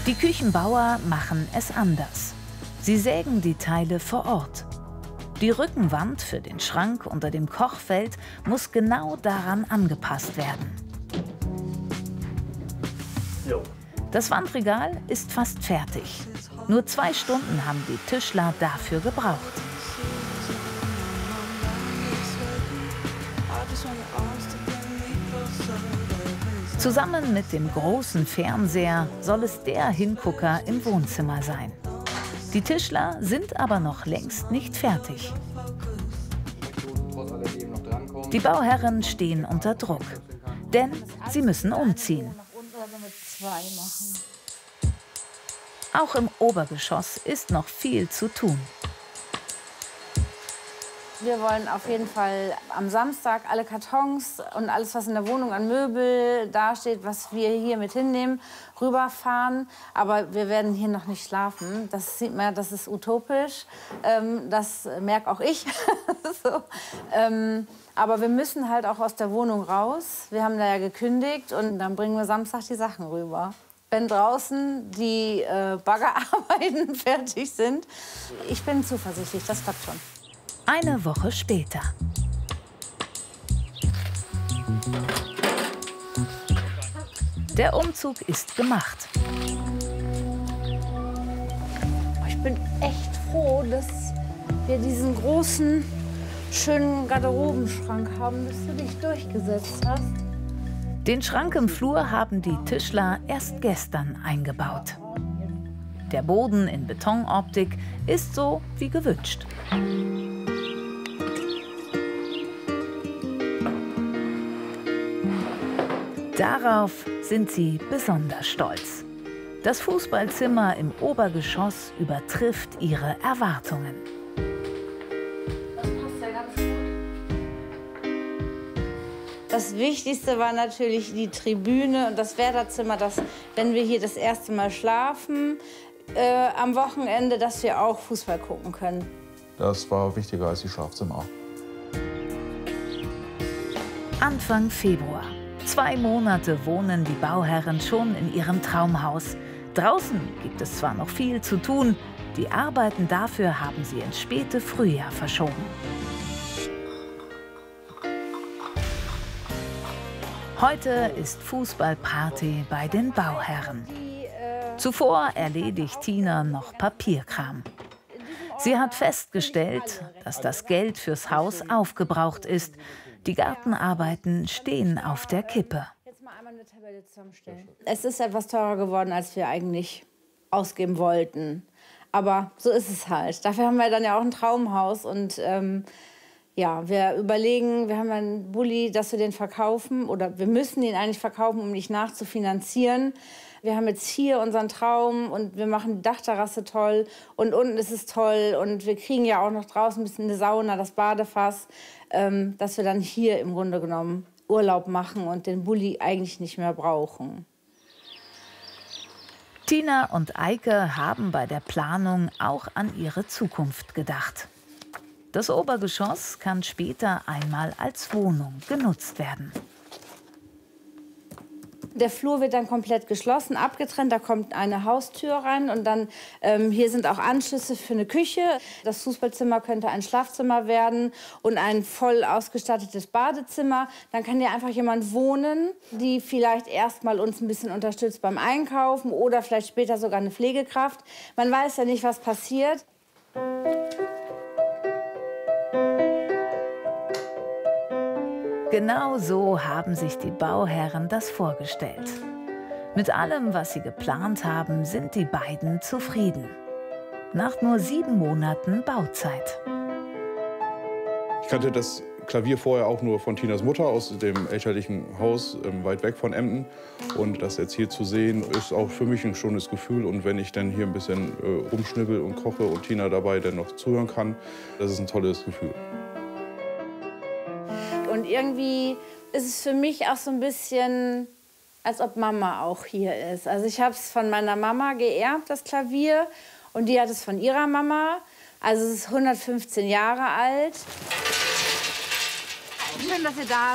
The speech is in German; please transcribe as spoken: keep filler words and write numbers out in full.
Die Küchenbauer machen es anders. Sie sägen die Teile vor Ort. Die Rückenwand für den Schrank unter dem Kochfeld muss genau daran angepasst werden. Das Wandregal ist fast fertig. Nur zwei Stunden haben die Tischler dafür gebraucht. Zusammen mit dem großen Fernseher soll es der Hingucker im Wohnzimmer sein. Die Tischler sind aber noch längst nicht fertig. Die Bauherren stehen unter Druck, denn sie müssen umziehen. Auch im Obergeschoss ist noch viel zu tun. Wir wollen auf jeden Fall am Samstag alle Kartons und alles, was in der Wohnung an Möbel dasteht, was wir hier mit hinnehmen, rüberfahren. Aber wir werden hier noch nicht schlafen. Das sieht man, das ist utopisch. Ähm, das merke auch ich. so. ähm, aber wir müssen halt auch aus der Wohnung raus. Wir haben da ja gekündigt und dann bringen wir Samstag die Sachen rüber. Wenn draußen die äh, Baggerarbeiten fertig sind, ich bin zuversichtlich, das klappt schon. Eine Woche später. Der Umzug ist gemacht. Ich bin echt froh, dass wir diesen großen, schönen Garderobenschrank haben, dass du dich durchgesetzt hast. Den Schrank im Flur haben die Tischler erst gestern eingebaut. Der Boden in Betonoptik ist so wie gewünscht. Darauf sind sie besonders stolz. Das Fußballzimmer im Obergeschoss übertrifft ihre Erwartungen. Das passt ja ganz gut. Das Wichtigste war natürlich die Tribüne und das Wärterzimmer, dass, wenn wir hier das erste Mal schlafen, äh, am Wochenende, dass wir auch Fußball gucken können. Das war wichtiger als die Schlafzimmer. Anfang Februar. Zwei Monate wohnen die Bauherren schon in ihrem Traumhaus. Draußen gibt es zwar noch viel zu tun, die Arbeiten dafür haben sie ins späte Frühjahr verschoben. Heute ist Fußballparty bei den Bauherren. Zuvor erledigt Tina noch Papierkram. Sie hat festgestellt, dass das Geld fürs Haus aufgebraucht ist. Die Gartenarbeiten stehen auf der Kippe. Es ist etwas teurer geworden, als wir eigentlich ausgeben wollten. Aber so ist es halt. Dafür haben wir dann ja auch ein Traumhaus. Und ähm, ja, wir überlegen, wir haben einen Bulli, dass wir den verkaufen. Oder wir müssen den eigentlich verkaufen, um nicht nachzufinanzieren. Wir haben jetzt hier unseren Traum und wir machen die Dachterrasse toll. Und unten ist es toll. Und wir kriegen ja auch noch draußen ein bisschen eine Sauna, das Badefass. Ähm, dass wir dann hier im Grunde genommen Urlaub machen und den Bulli eigentlich nicht mehr brauchen. Tina und Eike haben bei der Planung auch an ihre Zukunft gedacht. Das Obergeschoss kann später einmal als Wohnung genutzt werden. Der Flur wird dann komplett geschlossen, abgetrennt. Da kommt eine Haustür rein und dann ähm, hier sind auch Anschlüsse für eine Küche. Das Fußballzimmer könnte ein Schlafzimmer werden und ein voll ausgestattetes Badezimmer. Dann kann hier einfach jemand wohnen, die vielleicht erst mal uns ein bisschen unterstützt beim Einkaufen oder vielleicht später sogar eine Pflegekraft. Man weiß ja nicht, was passiert. Genau so haben sich die Bauherren das vorgestellt. Mit allem, was sie geplant haben, sind die beiden zufrieden. Nach nur sieben Monaten Bauzeit. Ich kannte das Klavier vorher auch nur von Tinas Mutter aus dem elterlichen Haus ähm, weit weg von Emden. Und das jetzt hier zu sehen, ist auch für mich ein schönes Gefühl. Und wenn ich dann hier ein bisschen äh, rumschnibbel und koche und Tina dabei dann noch zuhören kann, das ist ein tolles Gefühl. Und irgendwie ist es für mich auch so ein bisschen, als ob Mama auch hier ist. Also ich habe es von meiner Mama geerbt, das Klavier. Und die hat es von ihrer Mama. Also es ist hundertfünfzehn Jahre alt. Schön, dass ihr da